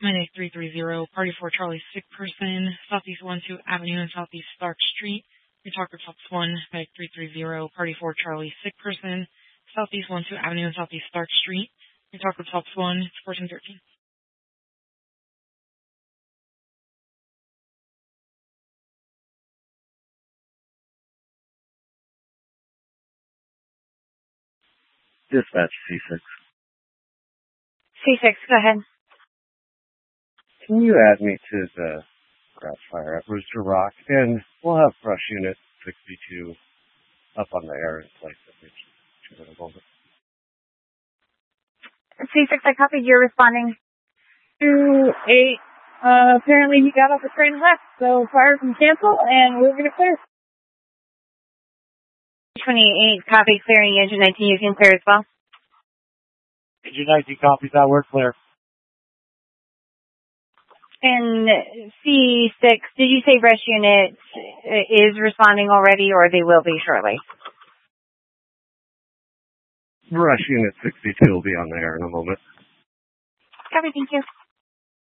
Mayday 330, Party 4 Charlie, sick person, Southeast 12 Avenue and Southeast Stark Street. Your talker Fox 1, Mayday 330, Party 4 Charlie, sick person, Southeast 12 Avenue and Southeast Stark Street. Your talker Fox 1, it's 1413. Dispatch C6. C6, go ahead. Can you add me to the grass fire at Rooster Rock? And we'll have Brush Unit 62 up on the air in place in a moment. C6, I copied. You're responding. 2-8. Apparently he got off the train and left, so fire can cancel, and we're going to clear. 28, copy, clearing. Engine 19, you can clear as well. Engine 19 copies that, we're clear. And C6, did you say Rush Unit is responding already, or they will be shortly? Rush Unit 62 will be on the air in a moment. Copy, thank you.